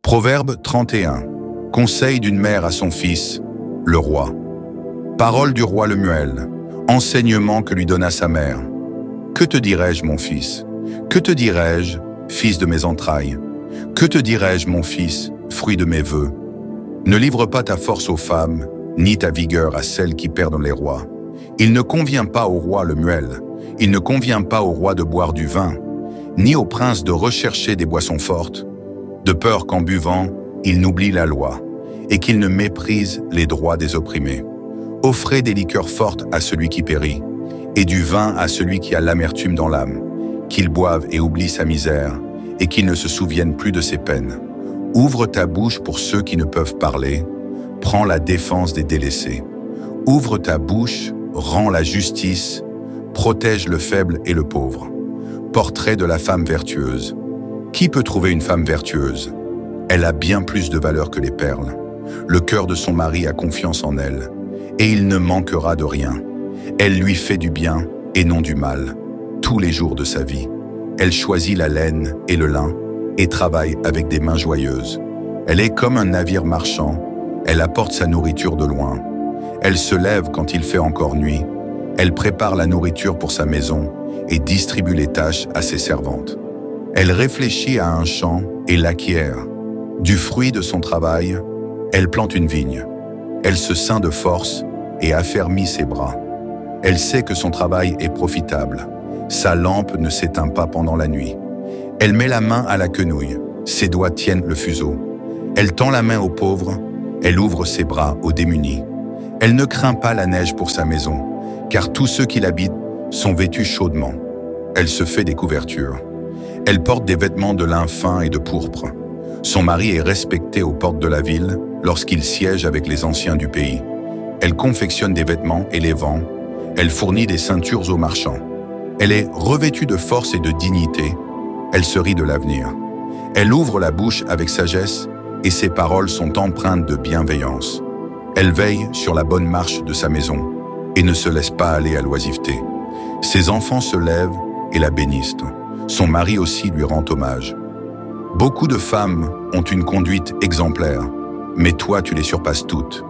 Proverbe 31. Conseil d'une mère à son fils, le roi. Parole du roi Lemuel. Enseignement que lui donna sa mère. Que te dirai-je, mon fils? Que te dirai-je, fils de mes entrailles? Que te dirai-je, mon fils, fruit de mes vœux? Ne livre pas ta force aux femmes, ni ta vigueur à celles qui perdent les rois. Il ne convient pas au roi Lemuel, il ne convient pas au roi de boire du vin, ni au prince de rechercher des boissons fortes, de peur qu'en buvant, il n'oublie la loi, et qu'il ne méprise les droits des opprimés. Offrez des liqueurs fortes à celui qui périt, et du vin à celui qui a l'amertume dans l'âme, qu'il boive et oublie sa misère, et qu'il ne se souvienne plus de ses peines. Ouvre ta bouche pour ceux qui ne peuvent parler, prends la défense des délaissés. Ouvre ta bouche, rends la justice, protège le faible et le pauvre. Portrait de la femme vertueuse. Qui peut trouver une femme vertueuse? Elle a bien plus de valeur que les perles. Le cœur de son mari a confiance en elle, et il ne manquera de rien. Elle lui fait du bien et non du mal, tous les jours de sa vie. Elle choisit la laine et le lin, et travaille avec des mains joyeuses. Elle est comme un navire marchand, elle apporte sa nourriture de loin. Elle se lève quand il fait encore nuit, elle prépare la nourriture pour sa maison et distribue les tâches à ses servantes. Elle réfléchit à un champ et l'acquiert. Du fruit de son travail, elle plante une vigne. Elle se ceint de force et affermit ses bras. Elle sait que son travail est profitable. Sa lampe ne s'éteint pas pendant la nuit. Elle met la main à la quenouille. Ses doigts tiennent le fuseau. Elle tend la main aux pauvres. Elle ouvre ses bras aux démunis. Elle ne craint pas la neige pour sa maison, car tous ceux qui l'habitent sont vêtus chaudement. Elle se fait des couvertures. Elle porte des vêtements de lin fin et de pourpre. Son mari est respecté aux portes de la ville lorsqu'il siège avec les anciens du pays. Elle confectionne des vêtements et les vend. Elle fournit des ceintures aux marchands. Elle est revêtue de force et de dignité. Elle se rit de l'avenir. Elle ouvre la bouche avec sagesse et ses paroles sont empreintes de bienveillance. Elle veille sur la bonne marche de sa maison et ne se laisse pas aller à l'oisiveté. Ses enfants se lèvent et la bénissent. Son mari aussi lui rend hommage. Beaucoup de femmes ont une conduite exemplaire, mais toi tu les surpasses toutes.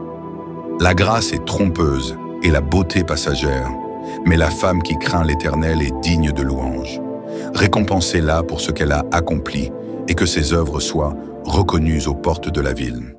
La grâce est trompeuse et la beauté passagère, mais la femme qui craint l'Éternel est digne de louange. Récompensez-la pour ce qu'elle a accompli et que ses œuvres soient reconnues aux portes de la ville.